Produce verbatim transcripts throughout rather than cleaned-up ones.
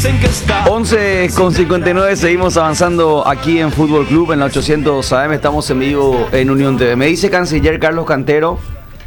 dicen que está. once con cincuenta y nueve, seguimos avanzando aquí en Fútbol Club, en la ochocientos A M, estamos en vivo en Unión T V. Me dice canciller Carlos Cantero,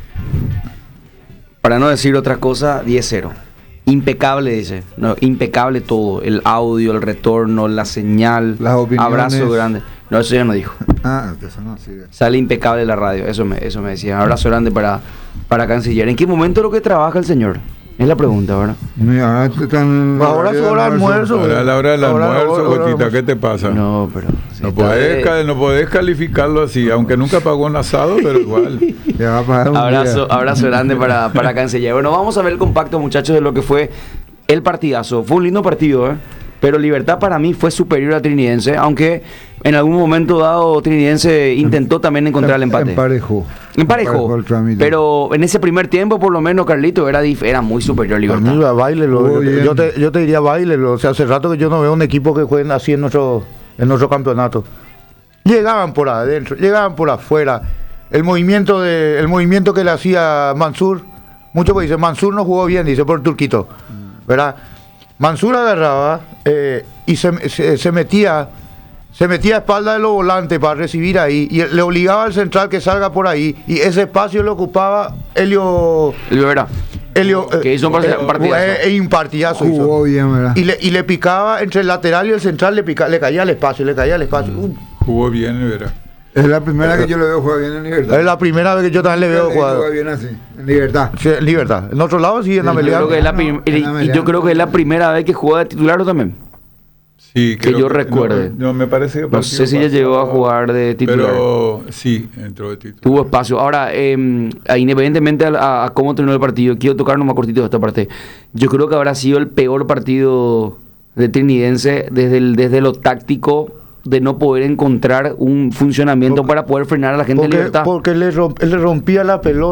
para no decir otra cosa, diez cero. Impecable, dice. No, impecable todo. El audio, el retorno, la señal. Las opiniones. Abrazo grande. No, eso ya no dijo. Ah, eso no sirve. Sale impecable la radio. Eso me, eso me decía. Abrazo grande para, para canciller. ¿En qué momento lo que trabaja el señor? Es la pregunta, ¿verdad? Mira, ahora están. Ahora es hora de almuerzo. Ahora es la hora del Ahora- almuerzo, ahora- ahora- Gotita, ¿qué te pasa? No, pero... sí, No está podés, de- ca- no podés calificarlo así, aunque nunca pagó un asado, pero igual. Le va a pagar un Abrazo, día. abrazo grande para, para canciller. Bueno, vamos a ver el compacto, muchachos, de lo que fue el partidazo. Fue un lindo partido, ¿eh? Pero Libertad para mí fue superior a Trinidense, aunque en algún momento dado Trinidense intentó también encontrar el empate. Emparejó. Emparejó. el trámite. Pero en ese primer tiempo, por lo menos, Carlito, era, dif- era muy superior A Libertad. mí, báilelo. Jugó Yo, bien. yo te, yo te diría báilelo. O sea, hace rato que yo no veo un equipo que jueguen así en nuestro, en nuestro campeonato. Llegaban por adentro, llegaban por afuera. El movimiento de, el movimiento que le hacía Mansur, muchos pues dicen, Mansur no jugó bien, dice por Turquito, ¿verdad? Mansur agarraba eh, y se, se, se metía se metía a espalda de los volantes para recibir ahí y le obligaba al central que salga por ahí y ese espacio lo ocupaba Helio El Vera, Helio que hizo un eh, partidazo. eh, eh, un partidazo hizo. Jugó bien, ¿verdad? Y le, y le picaba entre el lateral y el central, le, pica, le caía el espacio, le caía el espacio. Uh, Jugó bien, verá. Es la primera que yo le veo jugar bien en Libertad. es la primera vez que yo también le veo Juega jugar. bien así, en Libertad. Sí, en Libertad. En otro lado sí, en Sí, la yo yo Meliá. creo que es la prim- no, y- en y Amelia. yo creo que es la primera vez que juega de titular también. Sí, Que creo yo recuerde. No, no, me parece que No sé si ya llegó a jugar de titular. Pero sí, entró de titular. Tuvo espacio. Ahora, eh, independientemente a, a- a cómo terminó el partido, quiero tocar nomás cortito esta parte. Yo creo que habrá sido el peor partido de Trinidense desde, el, desde lo táctico, de no poder encontrar un funcionamiento Porque- para poder frenar a la gente de Porque, Libertad. porque le, romp- le rompía la pelota.